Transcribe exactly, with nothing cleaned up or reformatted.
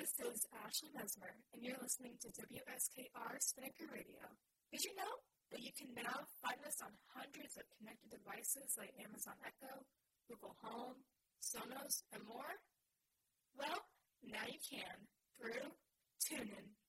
This is Ashley Mesmer, and you're listening to W S K R Spinnaker Radio. Did you know that you can now find us on hundreds of connected devices like Amazon Echo, Google Home, Sonos, and more? Well, now you can through TuneIn.